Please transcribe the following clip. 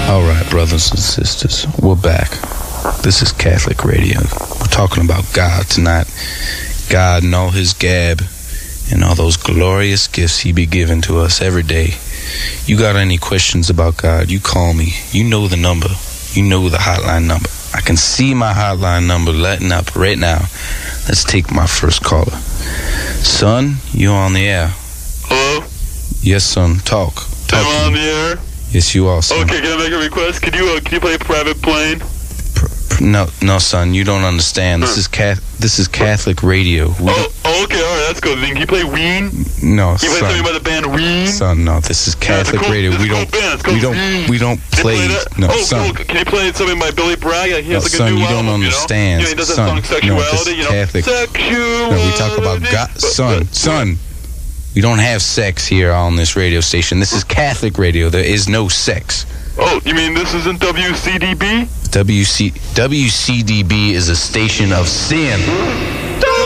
All right, brothers and sisters, we're back. This is Catholic Radio. We're talking about God tonight. God and all his gab and all those glorious gifts he be giving to us every day. You got any questions about God, you call me. You know the number. You know the hotline number. I can see my hotline number lighting up right now. Let's take my first caller. Son, you're on the air. Hello? Yes, son. Talk. I'm on the air? Yes, you are, son. Okay, can I make a request? Can you play Private Plane? No, son, you don't understand. This is Catholic radio. Okay, alright, that's good. Then can you play Ween? No, Can you play something by the band Ween? Son, no, this is Catholic radio. We don't play. No, son. Cool. Can you play something by Billy Bragg? He has son, a new you don't album, understand. He does that son, song Sexuality, no, this is Catholic. Sexuality. No, we talk about God. Son. We don't have sex here on this radio station. This is Catholic radio. There is no sex. Oh, you mean this isn't WCDB? WCDB is a station of sin.